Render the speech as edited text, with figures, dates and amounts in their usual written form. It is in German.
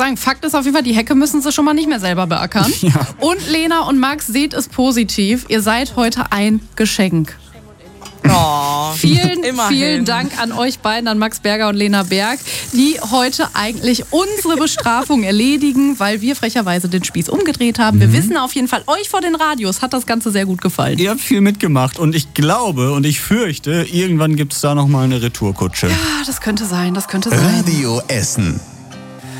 sagen, Fakt ist auf jeden Fall, die Hecke müssen sie schon mal nicht mehr selber beackern. Ja. Und Lena und Max, seht es positiv. Ihr seid heute ein Geschenk. Oh, Vielen Dank an euch beiden, an Max Berger und Lena Berg, die heute eigentlich unsere Bestrafung erledigen, weil wir frecherweise den Spieß umgedreht haben. Wir wissen auf jeden Fall, euch vor den Radios hat das Ganze sehr gut gefallen. Ihr habt viel mitgemacht und ich glaube und ich fürchte, irgendwann gibt es da nochmal eine Retourkutsche. Ja, das könnte sein, Radio Essen.